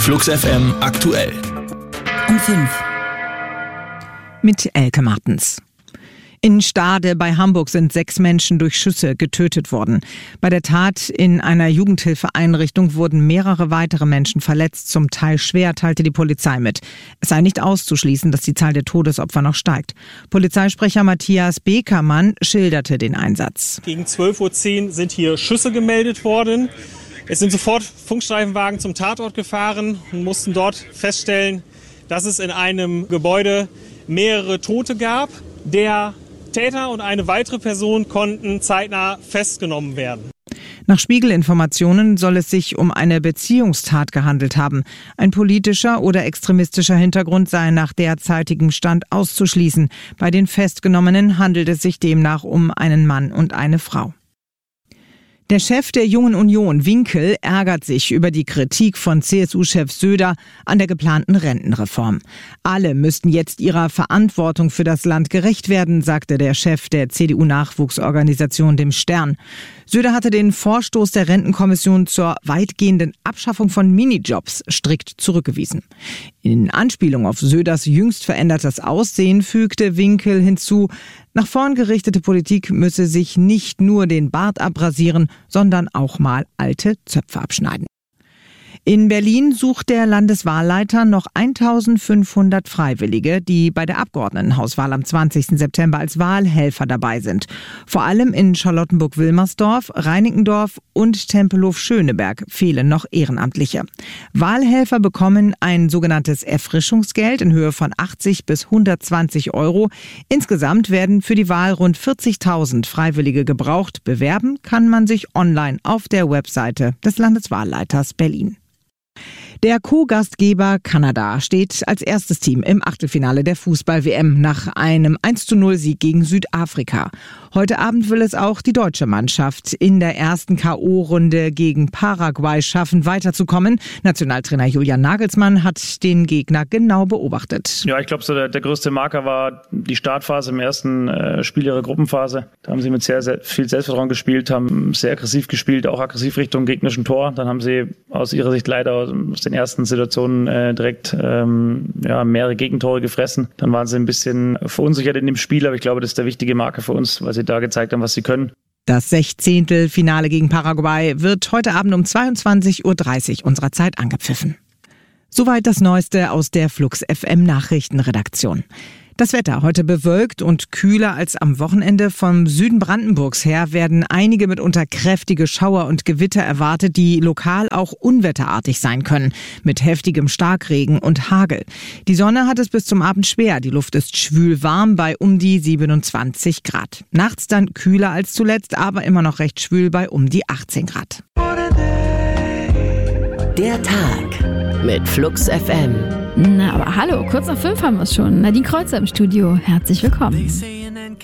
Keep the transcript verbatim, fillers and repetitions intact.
Flux F M aktuell. Um fünf. Mit Elke Martens. In Stade bei Hamburg sind sechs Menschen durch Schüsse getötet worden. Bei der Tat in einer Jugendhilfeeinrichtung wurden mehrere weitere Menschen verletzt, zum Teil schwer, teilte die Polizei mit. Es sei nicht auszuschließen, dass die Zahl der Todesopfer noch steigt. Polizeisprecher Matthias Bekermann schilderte den Einsatz. Gegen zwölf Uhr zehn sind hier Schüsse gemeldet worden. Es sind sofort Funkstreifenwagen zum Tatort gefahren und mussten dort feststellen, dass es in einem Gebäude mehrere Tote gab. Der Täter und eine weitere Person konnten zeitnah festgenommen werden. Nach Spiegel-Informationen soll es sich um eine Beziehungstat gehandelt haben. Ein politischer oder extremistischer Hintergrund sei nach derzeitigem Stand auszuschließen. Bei den Festgenommenen handelt es sich demnach um einen Mann und eine Frau. Der Chef der Jungen Union, Winkel, ärgert sich über die Kritik von C S U-Chef Söder an der geplanten Rentenreform. Alle müssten jetzt ihrer Verantwortung für das Land gerecht werden, sagte der Chef der C D U-Nachwuchsorganisation dem Stern. Söder hatte den Vorstoß der Rentenkommission zur weitgehenden Abschaffung von Minijobs strikt zurückgewiesen. In Anspielung auf Söders jüngst verändertes Aussehen fügte Winkel hinzu, nach vorn gerichtete Politik müsse sich nicht nur den Bart abrasieren, sondern auch mal alte Zöpfe abschneiden. In Berlin sucht der Landeswahlleiter noch eintausendfünfhundert Freiwillige, die bei der Abgeordnetenhauswahl am zwanzigsten September als Wahlhelfer dabei sind. Vor allem in Charlottenburg-Wilmersdorf, Reinickendorf und Tempelhof-Schöneberg fehlen noch Ehrenamtliche. Wahlhelfer bekommen ein sogenanntes Erfrischungsgeld in Höhe von achtzig bis hundertzwanzig Euro. Insgesamt werden für die Wahl rund vierzigtausend Freiwillige gebraucht. Bewerben kann man sich online auf der Webseite des Landeswahlleiters Berlin. Der Co-Gastgeber Kanada steht als erstes Team im Achtelfinale der Fußball-W M nach einem eins zu null Sieg gegen Südafrika. Heute Abend will es auch die deutsche Mannschaft in der ersten K O-Runde gegen Paraguay schaffen, weiterzukommen. Nationaltrainer Julian Nagelsmann hat den Gegner genau beobachtet. Ja, ich glaube, so der, der größte Marker war die Startphase im ersten äh, Spiel ihrer Gruppenphase. Da haben sie mit sehr, sehr viel Selbstvertrauen gespielt, haben sehr aggressiv gespielt, auch aggressiv Richtung gegnerischen Tor. Dann haben sie aus ihrer Sicht leider aus den ersten Situationen äh, direkt ähm, ja, mehrere Gegentore gefressen. Dann waren sie ein bisschen verunsichert in dem Spiel, aber ich glaube, das ist der wichtige Marker für uns, weil sie da gezeigt haben, was sie können. Das sechzehnte Finale gegen Paraguay wird heute Abend um zweiundzwanzig Uhr dreißig unserer Zeit angepfiffen. Soweit das Neueste aus der Flux F M Nachrichtenredaktion. Das Wetter heute bewölkt und kühler als am Wochenende. Vom Süden Brandenburgs her werden einige mitunter kräftige Schauer und Gewitter erwartet, die lokal auch unwetterartig sein können, mit heftigem Starkregen und Hagel. Die Sonne hat es bis zum Abend schwer. Die Luft ist schwül warm bei um die siebenundzwanzig Grad. Nachts dann kühler als zuletzt, aber immer noch recht schwül bei um die achtzehn Grad. Der Tag mit Flux F M. Na, aber hallo, kurz nach fünf haben wir es schon. Nadine Kreuzer im Studio. Herzlich willkommen.